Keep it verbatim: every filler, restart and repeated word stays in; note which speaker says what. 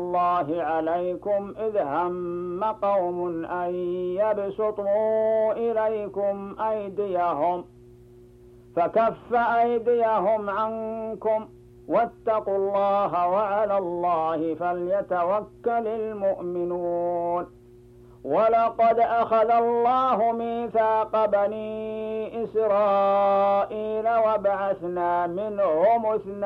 Speaker 1: الله عليكم إذ هم قوم أن يبسطوا إليكم أيديهم فكف أيديهم عنكم واتقوا الله وعلى الله فليتوكل المؤمنون. ولقد أخذ الله ميثاق بني إسرائيل وبعثنا منهم اثنين